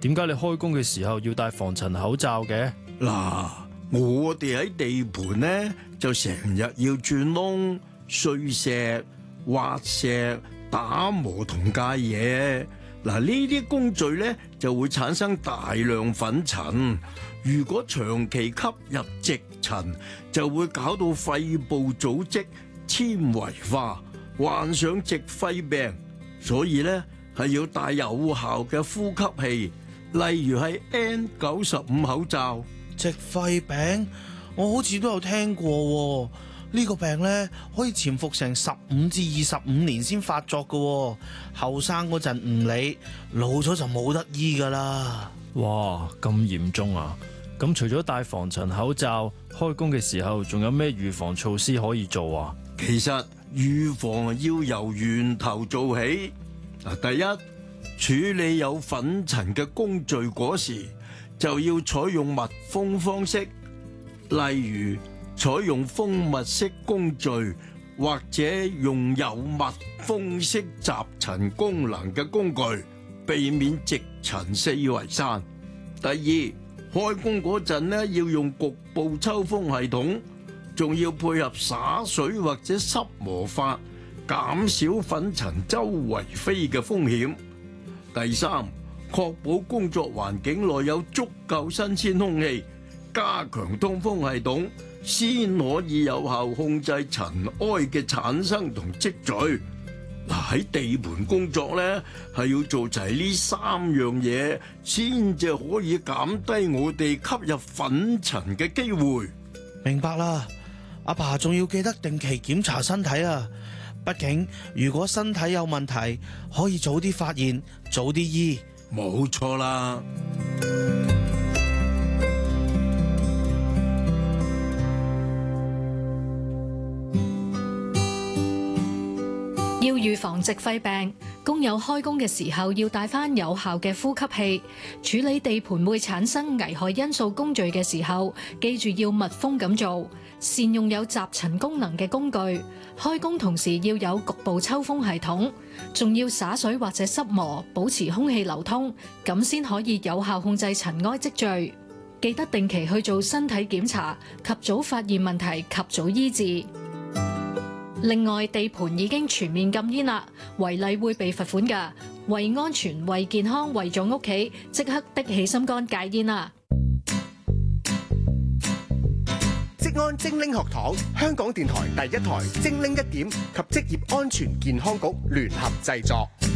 點解你開工嘅時候要戴防塵口罩嘅？ 嗱，我哋喺地盤呢，就成日要鑽窿、碎石、挖石、打磨同戒嘢。嗱，呢啲工序呢，就會產生大量粉塵，如果長期吸入直塵，就會搞到肺部組織纖維化，患上直肺病。所以呢，係要戴有效嘅呼吸器，例如係 N95 口罩。 直肺病，我好似都有聽過喎。呢個病呢，可以潛伏成15至25年先發作㗎。後生嗰陣唔理，老咗就冇得醫㗎啦。 哇，咁嚴重啊！咁除咗戴防塵口罩，開工嘅時候仲有咩預防措施可以做啊？ 其實預防要由源頭做起。第一，處理有粉塵嘅工序嗰時，就要採用密封方式，例如採用封密式工序，或者用有密封式集塵功能嘅工具，避免直塵四圍散。第二，開工嗰陣呢，要用局部抽風系統，仲要配合灑水或者濕磨法，減少粉塵周圍飛嘅風險。第三，確保工作環境內有足夠新鮮空氣，加強通風系統，先可以有效控制塵埃嘅產生同積聚。喺地盤工作呢，係要做齊呢3樣嘢，先至可以減低我哋吸入粉塵嘅機會。 明白啦，阿爸仲要記得定期檢查身體啊！畢竟如果身體有問題，可以早啲發現，早啲醫。 冇錯啦。 要預防直肺病，工友開工嘅時候要帶翻有效嘅呼吸器。處理地盤會產生危害因素工序嘅時候，記住要密封咁做，善用有集塵功能嘅工具。開工同時要有局部抽風系統，仲要灑水或者濕磨，保持空氣流通，咁先可以有效控制塵埃積聚。記得定期去做身體檢查，及早發現問題，及早醫治。另外，地盤已經全面禁煙啦，違例會被罰款㗎。為安全、為健康、為咗屋企，即刻的起心肝戒煙啦！ 職安精靈學堂，香港電台第一台精靈一點及職業安全健康局聯合製作。